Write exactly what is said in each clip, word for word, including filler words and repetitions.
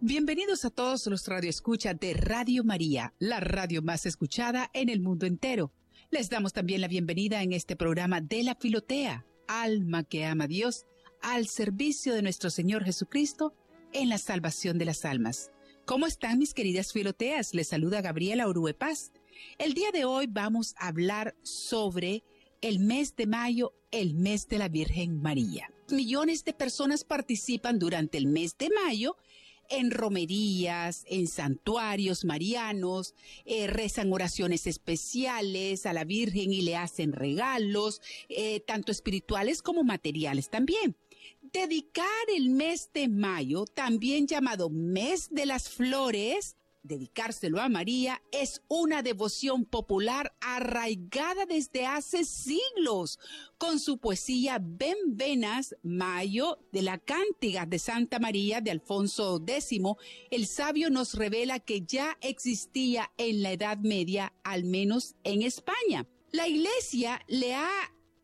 Bienvenidos a todos los radioescuchas de Radio María, la radio más escuchada en el mundo entero. Les damos también la bienvenida en este programa de La Filotea, alma que ama a Dios, al servicio de nuestro Señor Jesucristo en la salvación de las almas. ¿Cómo están mis queridas filoteas? Les saluda Gabriela Orue Paz. El día de hoy vamos a hablar sobre el mes de mayo, el mes de la Virgen María. Millones de personas participan durante el mes de mayo en romerías, en santuarios marianos, eh, rezan oraciones especiales a la Virgen y le hacen regalos, eh, tanto espirituales como materiales también. Dedicar el mes de mayo, también llamado mes de las flores, dedicárselo a María, es una devoción popular arraigada desde hace siglos. Con su poesía Ven Venas, Mayo, de la Cántiga de Santa María de Alfonso X, el sabio nos revela que ya existía en la Edad Media, al menos en España. La Iglesia le ha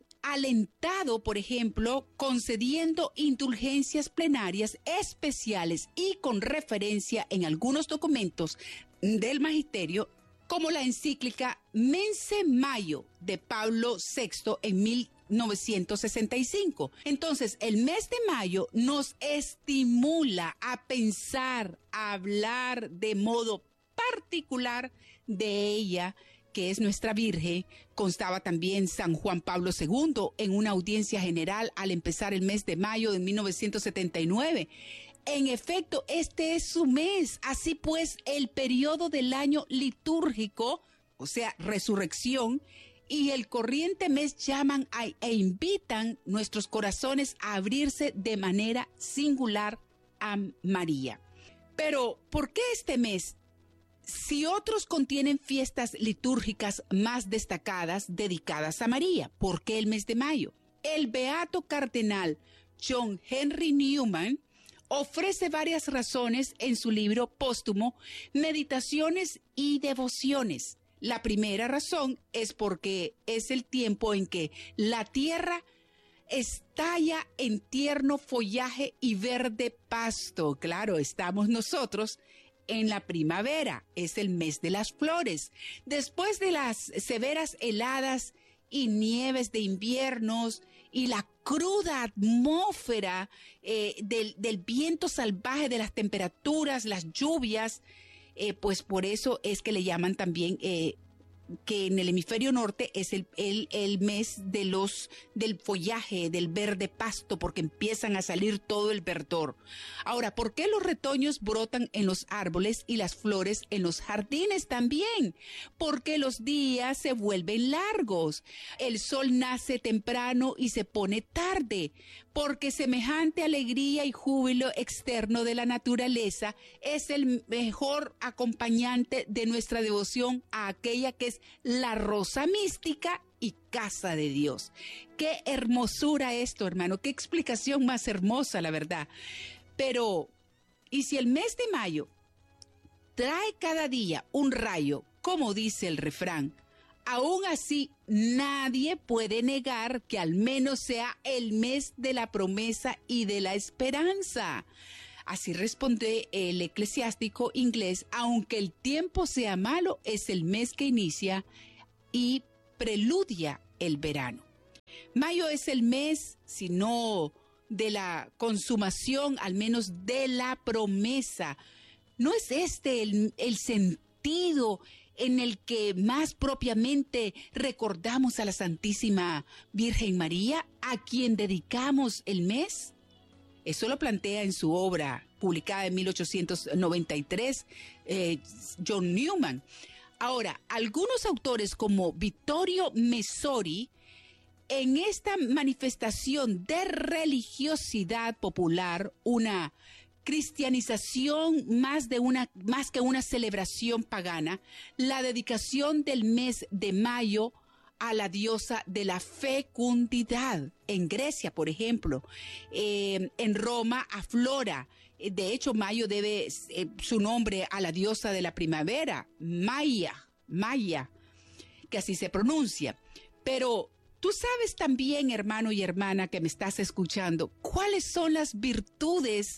alentado, por ejemplo, concediendo indulgencias plenarias especiales y con referencia en algunos documentos del magisterio, como la encíclica Mense Mayo de Pablo sexto en mil novecientos sesenta y cinco. Entonces, el mes de mayo nos estimula a pensar, a hablar de modo particular de ella, que es nuestra Virgen. Constaba también San Juan Pablo segundo en una audiencia general al empezar el mes de mayo de mil novecientos setenta y nueve. En efecto, este es su mes. Así pues, el periodo del año litúrgico, o sea, resurrección, y el corriente mes llaman a, e invitan nuestros corazones a abrirse de manera singular a María. Pero, ¿por qué este mes? Si otros contienen fiestas litúrgicas más destacadas dedicadas a María, ¿por qué el mes de mayo? El beato cardenal John Henry Newman ofrece varias razones en su libro póstumo Meditaciones y Devociones. La primera razón es porque es el tiempo en que la tierra estalla en tierno follaje y verde pasto. Claro, estamos nosotros en la primavera, es el mes de las flores. Después de las severas heladas y nieves de inviernos y la cruda atmósfera eh, del, del viento salvaje, de las temperaturas, las lluvias, eh, pues por eso es que le llaman también eh, que en el hemisferio norte es el, el, el mes de los, del follaje, del verde pasto, porque empiezan a salir todo el verdor. Ahora, ¿por qué los retoños brotan en los árboles y las flores en los jardines también? Porque los días se vuelven largos, el sol nace temprano y se pone tarde, porque semejante alegría y júbilo externo de la naturaleza es el mejor acompañante de nuestra devoción a aquella que es la rosa mística y casa de Dios. Qué hermosura esto, hermano, qué explicación más hermosa, la verdad. Pero, ¿y si el mes de mayo trae cada día un rayo, como dice el refrán? Aún así, nadie puede negar que al menos sea el mes de la promesa y de la esperanza. Así responde el eclesiástico inglés: aunque el tiempo sea malo, es el mes que inicia y preludia el verano. Mayo es el mes, si no de la consumación, al menos de la promesa. ¿No es este el, el sentido en el que más propiamente recordamos a la Santísima Virgen María, a quien dedicamos el mes? Eso lo plantea en su obra, publicada en mil ochocientos noventa y tres, eh, John Newman. Ahora, algunos autores como Vittorio Messori, en esta manifestación de religiosidad popular, una cristianización más, de una, más que una celebración pagana, la dedicación del mes de mayo a la diosa de la fecundidad. En Grecia, por ejemplo, eh, en Roma, a Flora. De hecho, mayo debe eh, su nombre a la diosa de la primavera, Maya, Maya, que así se pronuncia. Pero tú sabes también, hermano y hermana que me estás escuchando, cuáles son las virtudes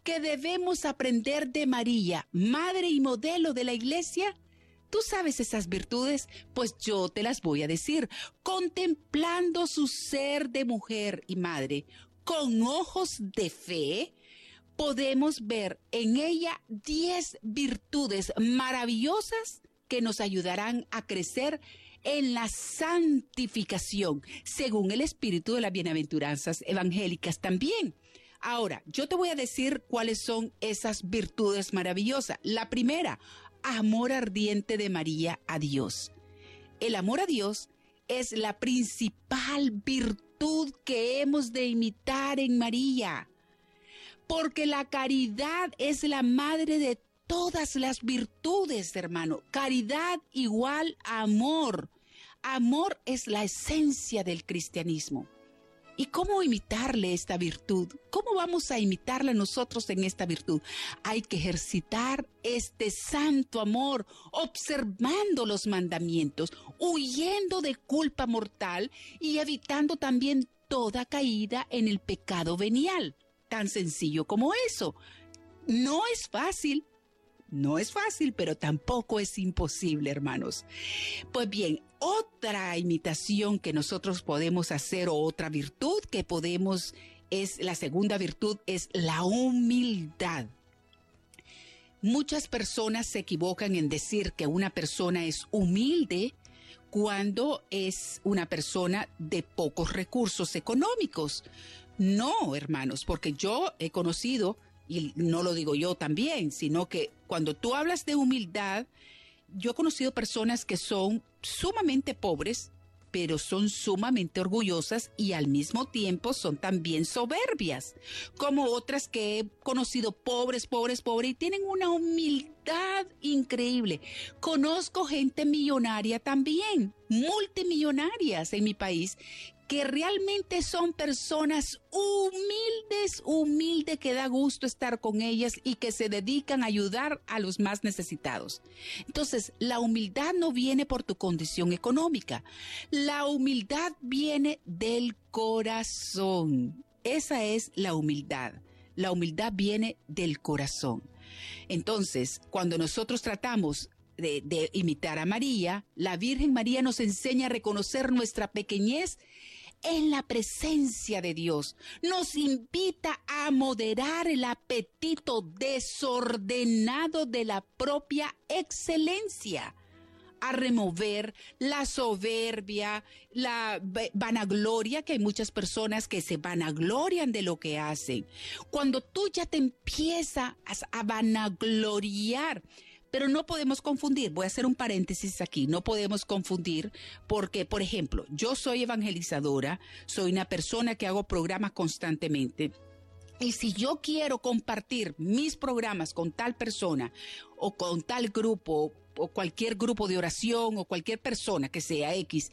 que debemos aprender de María, madre y modelo de la iglesia? ¿Tú sabes esas virtudes? Pues yo te las voy a decir. Contemplando su ser de mujer y madre con ojos de fe, podemos ver en ella diez virtudes maravillosas que nos ayudarán a crecer en la santificación, según el espíritu de las bienaventuranzas evangélicas también. Ahora, yo te voy a decir cuáles son esas virtudes maravillosas. La primera, amor ardiente de María a Dios. El amor a Dios es la principal virtud que hemos de imitar en María, porque la caridad es la madre de todas las virtudes, hermano. Caridad igual a amor. Amor es la esencia del cristianismo. ¿Y cómo imitarle esta virtud? ¿Cómo vamos a imitarla nosotros en esta virtud? Hay que ejercitar este santo amor, observando los mandamientos, huyendo de culpa mortal y evitando también toda caída en el pecado venial. Tan sencillo como eso. No es fácil. No es fácil, pero tampoco es imposible, hermanos. Pues bien, otra imitación que nosotros podemos hacer, o otra virtud que podemos, es la segunda virtud, es la humildad. Muchas personas se equivocan en decir que una persona es humilde cuando es una persona de pocos recursos económicos. No, hermanos, porque yo he conocido, y no lo digo yo también, sino que cuando tú hablas de humildad, yo he conocido personas que son sumamente pobres, pero son sumamente orgullosas y al mismo tiempo son también soberbias, como otras que he conocido pobres, pobres, pobres y tienen una humildad increíble. Conozco gente millonaria también, multimillonarias en mi país, que realmente son personas humildes, humildes, que da gusto estar con ellas y que se dedican a ayudar a los más necesitados. Entonces, la humildad no viene por tu condición económica. La humildad viene del corazón. Esa es la humildad. La humildad viene del corazón. Entonces, cuando nosotros tratamos de, de imitar a María, la Virgen María nos enseña a reconocer nuestra pequeñez en la presencia de Dios. Nos invita a moderar el apetito desordenado de la propia excelencia, a remover la soberbia, la vanagloria, que hay muchas personas que se vanaglorian de lo que hacen. Cuando tú ya te empiezas a vanagloriar, pero no podemos confundir, voy a hacer un paréntesis aquí, no podemos confundir porque, por ejemplo, yo soy evangelizadora, soy una persona que hago programas constantemente. Y si yo quiero compartir mis programas con tal persona o con tal grupo o cualquier grupo de oración o cualquier persona que sea X,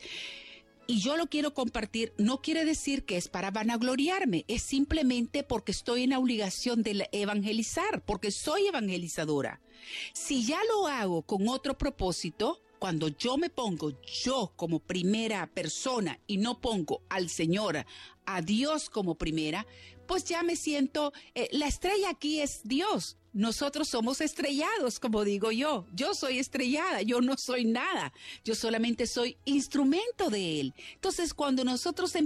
y yo lo quiero compartir, no quiere decir que es para vanagloriarme, es simplemente porque estoy en la obligación de evangelizar, porque soy evangelizadora. Si ya lo hago con otro propósito, cuando yo me pongo yo como primera persona y no pongo al Señor, a Dios como primera, pues ya me siento, eh, la estrella aquí es Dios. Nosotros somos estrellados, como digo yo. Yo soy estrellada, yo no soy nada. Yo solamente soy instrumento de Él. Entonces, cuando nosotros empezamos